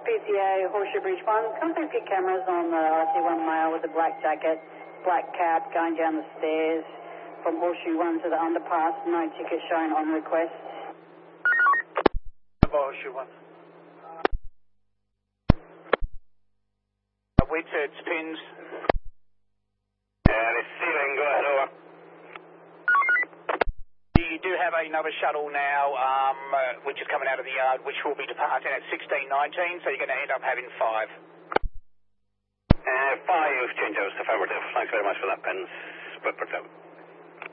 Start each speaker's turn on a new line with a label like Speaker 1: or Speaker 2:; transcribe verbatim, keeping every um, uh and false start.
Speaker 1: P C A, Horseshoe Bridge one, come through your cameras on the R T one male with the black jacket, black cap, going down the stairs from Horseshoe one to the underpass, no ticket shown on request.
Speaker 2: Horseshoe one. Uh, Whitsheads, pins.
Speaker 3: Yeah, receiving, go ahead, over.
Speaker 2: You do have another shuttle now, um, uh, which is coming out of the yard, which will be departing at sixteen nineteen, so you're going to end up having five.
Speaker 3: Uh, five changeouts, affirmative. Thanks very much for that, Pins. Split out.